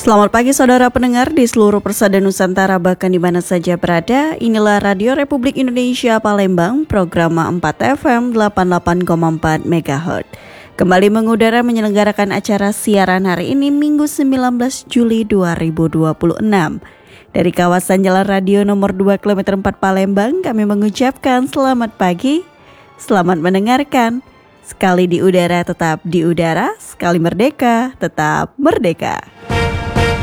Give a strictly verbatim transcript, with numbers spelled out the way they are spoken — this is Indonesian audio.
Selamat pagi saudara pendengar di seluruh persada Nusantara bahkan di mana saja berada. Inilah Radio Republik Indonesia Palembang, program empat F M delapan puluh delapan koma empat megahertz. Kembali mengudara menyelenggarakan acara siaran hari ini Minggu sembilan belas Juli dua ribu dua puluh enam. Dari kawasan Jalan Radio nomor dua kilometer empat Palembang, kami mengucapkan selamat pagi, selamat mendengarkan. Sekali di udara tetap di udara, sekali merdeka tetap merdeka.